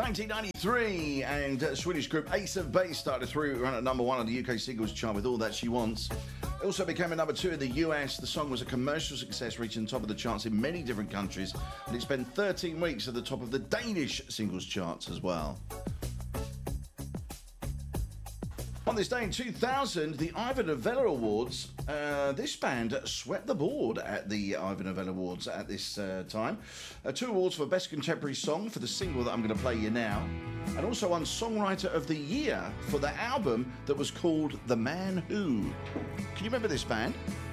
1993, and Swedish group Ace of Base started through, ran at number 1 on the UK singles chart with All That She Wants. It also became a number 2 in the US. The song was a commercial success, reaching the top of the charts in many different countries, and it spent 13 weeks at the top of the Danish singles charts as well. On this day in 2000, the Ivor Novello Awards, this band swept the board at the Ivor Novello Awards at this time. 2 awards for Best Contemporary Song for the single that I'm going to play you now, and also won Songwriter of the Year for the album that was called The Man Who. Can you remember this band?